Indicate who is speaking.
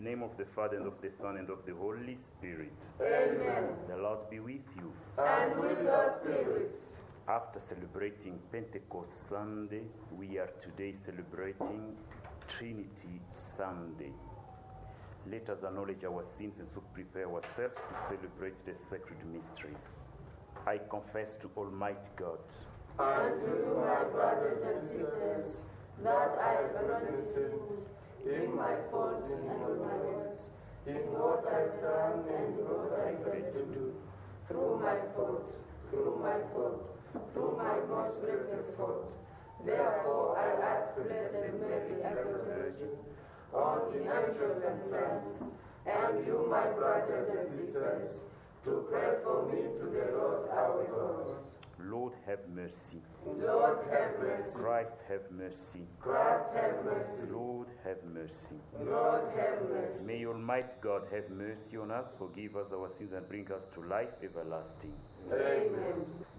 Speaker 1: name of the Father, and of the Son, and of the Holy Spirit.
Speaker 2: Amen.
Speaker 1: The Lord be with you.
Speaker 2: And with your spirits.
Speaker 1: After celebrating Pentecost Sunday, we are today celebrating Trinity Sunday. Let us acknowledge our sins and so prepare ourselves to celebrate the sacred mysteries. I confess to Almighty God
Speaker 2: And to you, my brothers and sisters, that I have already sinned in my fault and in my words, in what I've done and in what I failed to do, through my fault, through my most grievous fault. Therefore I ask Blessed Mary, ever Virgin, all the angels and saints, and you, my brothers and sisters, to pray for me to the Lord our God.
Speaker 1: Lord, have mercy.
Speaker 2: Lord, have mercy.
Speaker 1: Christ, have mercy.
Speaker 2: Christ, have mercy.
Speaker 1: Lord, have mercy.
Speaker 2: Lord, have mercy.
Speaker 1: May Almighty God have mercy on us, forgive us our sins, and bring us to life everlasting.
Speaker 2: Amen.